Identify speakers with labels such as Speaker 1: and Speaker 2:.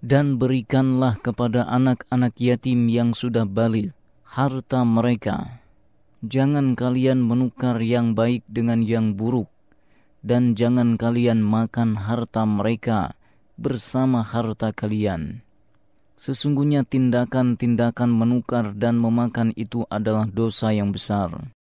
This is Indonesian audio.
Speaker 1: Dan berikanlah kepada anak-anak yatim yang sudah balik harta mereka. Jangan kalian menukar yang baik dengan yang buruk, dan jangan kalian makan harta mereka bersama harta kalian. Sesungguhnya tindakan-tindakan menukar dan memakan itu adalah dosa yang besar.